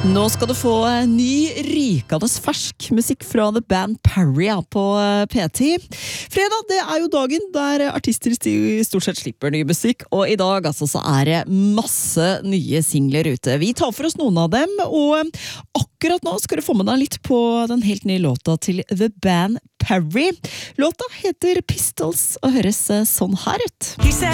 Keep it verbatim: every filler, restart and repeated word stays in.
Nå skal du få ny, rykende fersk musikk fra The Band Perry på P ti. Fredag, det er jo dagen der artister stort sett slipper ny musikk, og i dag altså, så er det masse nye singler ute. Vi tar for oss noen av dem, og akkurat nå skal du få med deg litt på den helt nye låta til The Band Perry. Låta heter Pistols og høres sånn her ut. He said